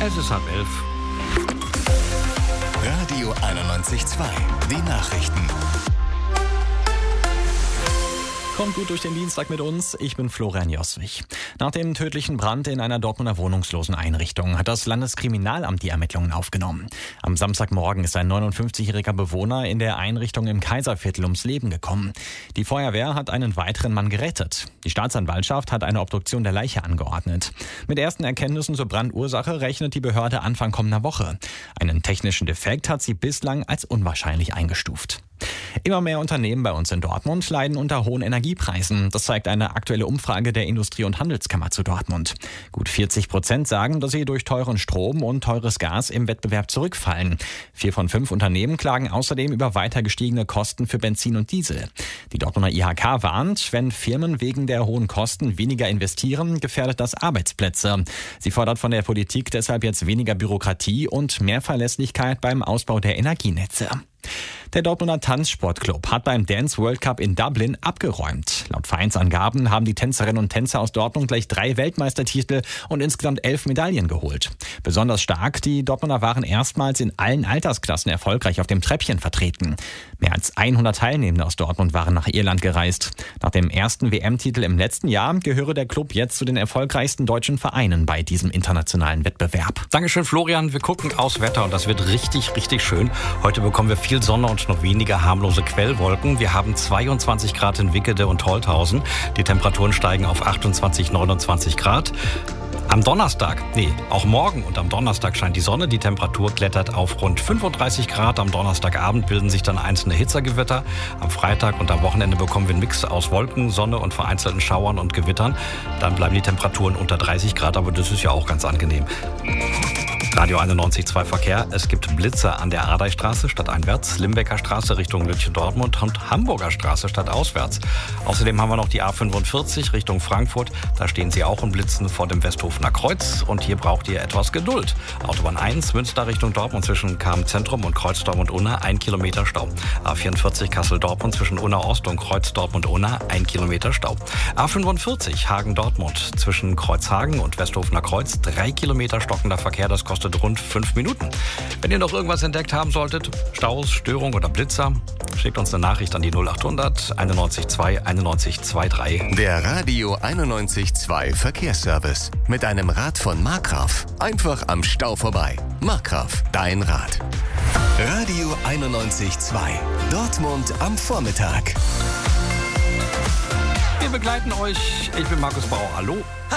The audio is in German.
Es ist 10:30. Radio 91.2, die Nachrichten. Kommt gut durch den Dienstag mit uns, ich bin Florian Joswig. Nach dem tödlichen Brand in einer Dortmunder Wohnungsloseneinrichtung hat das Landeskriminalamt die Ermittlungen aufgenommen. Am Samstagmorgen ist ein 59-jähriger Bewohner in der Einrichtung im Kaiserviertel ums Leben gekommen. Die Feuerwehr hat einen weiteren Mann gerettet. Die Staatsanwaltschaft hat eine Obduktion der Leiche angeordnet. Mit ersten Erkenntnissen zur Brandursache rechnet die Behörde Anfang kommender Woche. Einen technischen Defekt hat sie bislang als unwahrscheinlich eingestuft. Immer mehr Unternehmen bei uns in Dortmund leiden unter hohen Energiepreisen. Das zeigt eine aktuelle Umfrage der Industrie- und Handelskammer zu Dortmund. Gut 40% sagen, dass sie durch teuren Strom und teures Gas im Wettbewerb zurückfallen. 4 von 5 Unternehmen klagen außerdem über weiter gestiegene Kosten für Benzin und Diesel. Die Dortmunder IHK warnt, wenn Firmen wegen der hohen Kosten weniger investieren, gefährdet das Arbeitsplätze. Sie fordert von der Politik deshalb jetzt weniger Bürokratie und mehr Verlässlichkeit beim Ausbau der Energienetze. Der Dortmunder Tanzsportclub hat beim Dance World Cup in Dublin abgeräumt. Laut Vereinsangaben haben die Tänzerinnen und Tänzer aus Dortmund gleich 3 Weltmeistertitel und insgesamt 11 Medaillen geholt. Besonders stark, die Dortmunder waren erstmals in allen Altersklassen erfolgreich auf dem Treppchen vertreten. Mehr als 100 Teilnehmende aus Dortmund waren nach Irland gereist. Nach dem ersten WM-Titel im letzten Jahr gehöre der Club jetzt zu den erfolgreichsten deutschen Vereinen bei diesem internationalen Wettbewerb. Dankeschön, Florian. Wir gucken aufs Wetter und das wird richtig, richtig schön. Heute bekommen wir viel Sonne und noch weniger harmlose Quellwolken. Wir haben 22 Grad in Wickede und Holthausen. Die Temperaturen steigen auf 28, 29 Grad. Am Donnerstag, auch morgen und am Donnerstag scheint die Sonne. Die Temperatur klettert auf rund 35 Grad. Am Donnerstagabend bilden sich dann einzelne Hitzergewitter. Am Freitag und am Wochenende bekommen wir einen Mix aus Wolken, Sonne und vereinzelten Schauern und Gewittern. Dann bleiben die Temperaturen unter 30 Grad, aber das ist ja auch ganz angenehm. Radio 91.2 Verkehr. Es gibt Blitzer an der Ardeistraße stadteinwärts, Limbecker Straße Richtung München-Dortmund und Hamburger Straße stadtauswärts. Außerdem haben wir noch die A45 Richtung Frankfurt. Da stehen sie auch in Blitzen vor dem Westhofener Kreuz und hier braucht ihr etwas Geduld. Autobahn 1 Münster Richtung Dortmund zwischen KM-Zentrum und Kreuzdorf und Unna 1 Kilometer Stau. A44 Kassel-Dortmund zwischen Unna Ost und Kreuzdorf und Unna 1 Kilometer Stau. A45 Hagen-Dortmund zwischen Kreuzhagen und Westhofener Kreuz 3 Kilometer stockender Verkehr. Das kostet rund 5 Minuten. Wenn ihr noch irgendwas entdeckt haben solltet, Staus, Störung oder Blitzer, schickt uns eine Nachricht an die 0800 91 91 23. Der Radio 91.2 Verkehrsservice. Mit einem Rad von Markgraf. Einfach am Stau vorbei. Markgraf, dein Rad. Radio 91.2. Dortmund am Vormittag. Wir begleiten euch. Ich bin Markus Bauer. Hallo.